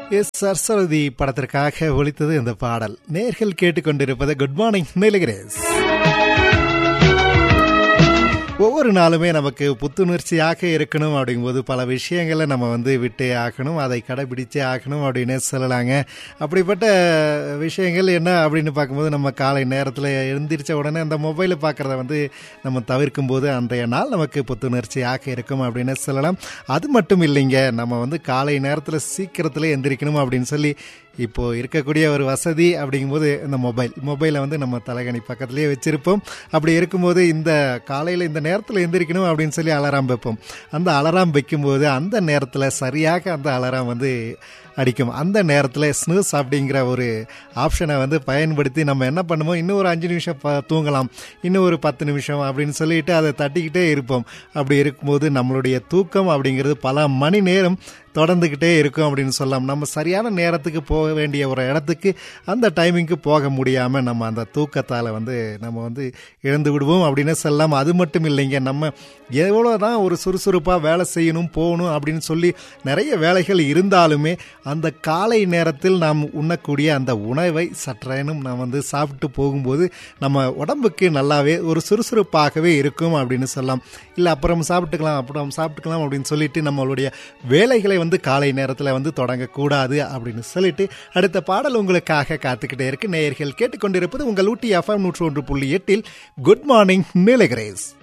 S Saraswati படத்திற்காக ஒலித்தது இந்த பாடல். நேர்கள் கேட்டுக்கொண்டிருப்பது குட் மார்னிங் நீலகிரேஸ். ஒவ்வொரு நாளுமே நமக்கு புத்துணர்ச்சியாக இருக்கணும் அப்படிங்கும்போது பல விஷயங்களை நம்ம விட்டே ஆகணும், அதை கடைபிடிச்சே ஆகணும் அப்படின்னு சொல்லலாங்க. அப்படிப்பட்ட விஷயங்கள் என்ன அப்படின்னு பார்க்கும்போது, நம்ம காலை நேரத்தில் எழுந்திரிச்ச உடனே அந்த மொபைலை பார்க்குறத நம்ம தவிர்க்கும் போது அன்றைய நாள் நமக்கு புத்துணர்ச்சியாக இருக்கும் அப்படின்னு சொல்லலாம். அது மட்டும் இல்லைங்க, நம்ம காலை நேரத்தில் சீக்கிரத்தில் எந்திரிக்கணும் அப்படின்னு சொல்லி இப்போது இருக்கக்கூடிய ஒரு வசதி அப்படிங்கும்போது இந்த மொபைலை நம்ம தலைகணி பக்கத்துலேயே வச்சுருப்போம். அப்படி இருக்கும்போது இந்த காலையில் இந்த நேரத்தில் எந்திரிக்கணும் அப்படின்னு சொல்லி அலாரம் வைப்போம். அந்த அலாரம் வைக்கும்போது அந்த நேரத்தில் சரியாக அந்த அலாரம் அடிக்கும். அந்த நேரத்தில் ஸ்னூஸ் அப்படிங்கிற ஒரு ஆப்ஷனை பயன்படுத்தி நம்ம என்ன பண்ணுவோம், இன்னும் ஒரு 5 நிமிஷம் தூங்கலாம், இன்னும் ஒரு 10 நிமிஷம் அப்படின்னு சொல்லிட்டு அதை தட்டிக்கிட்டே இருப்போம். அப்படி இருக்கும்போது நம்மளுடைய தூக்கம் அப்படிங்கிறது பல மணி நேரம் தொடர்ந்துக்கிட்டே இருக்கும் அப்படின்னு சொல்லலாம். நம்ம சரியான நேரத்துக்கு போக வேண்டிய ஒரு இடத்துக்கு அந்த டைமிங்க்கு போக முடியாமல் நம்ம அந்த தூக்கத்தால் நம்ம இழந்து விடுவோம் அப்படின்னு சொல்லலாம். அது மட்டும் இல்லைங்க, நம்ம எவ்வளோ தான் ஒரு சுறுசுறுப்பாக வேலை செய்யணும் போகணும் அப்படின்னு சொல்லி நிறைய வேலைகள் இருந்தாலுமே அந்த காலை நேரத்தில் நாம் உண்ணக்கூடிய அந்த உணவை சற்றேனும் நாம் சாப்பிட்டு போகும்போது நம்ம உடம்புக்கு நல்லாவே ஒரு சுறுசுறுப்பாகவே இருக்கும் அப்படின்னு சொல்லலாம். இல்லை அப்புறம் சாப்பிட்டுக்கலாம் அப்படின்னு சொல்லிட்டு நம்மளுடைய வேலைகளை காலை நேரத்தில் தொடங்கக்கூடாது அப்படின்னு சொல்லிட்டு அடுத்த பாடல் உங்களுக்காக காத்துக்கிட்டே இருக்கு. நேயர்கள் கேட்டுக்கொண்டிருப்பது உங்கள் ஊட்டி FM 101.8 குட் மார்னிங் நீலகிரேஸ்.